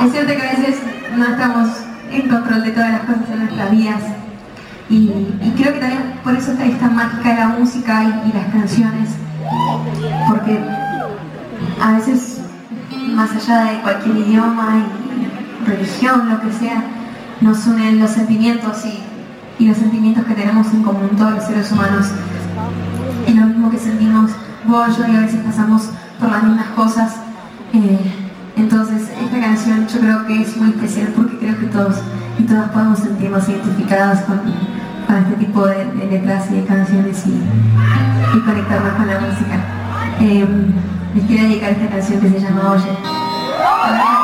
Es cierto que a veces no estamos en control de todas las cosas en nuestras vidas y creo que también por eso es tan mágica la música y las canciones, porque a veces, más allá de cualquier idioma y religión, lo que sea, nos unen los sentimientos y los sentimientos que tenemos en común todos los seres humanos. Es lo mismo que sentimos vos, yo, y a veces pasamos por las mismas cosas. Entonces esta canción yo creo que es muy especial porque creo que todos y todas podemos sentirnos identificadas con este tipo de letras y de canciones y conectarnos con la música. Les quiero dedicar esta canción que se llama Oye.